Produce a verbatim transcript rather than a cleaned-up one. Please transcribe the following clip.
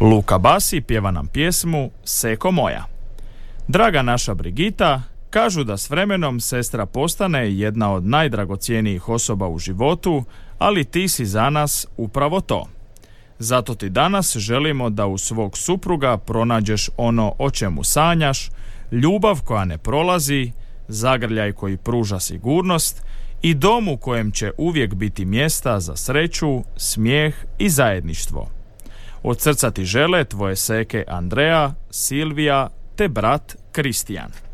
Luka Basi pjeva nam pjesmu Seko moja. Draga naša Brigita, kažu da s vremenom sestra postane jedna od najdragocjenijih osoba u životu, ali ti si za nas upravo to. Zato ti danas želimo da u svog supruga pronađeš ono o čemu sanjaš, ljubav koja ne prolazi, zagrljaj koji pruža sigurnost i dom u kojem će uvijek biti mjesta za sreću, smijeh i zajedništvo. Od srca ti žele tvoje seke Andrea, Silvija te brat Kristijan.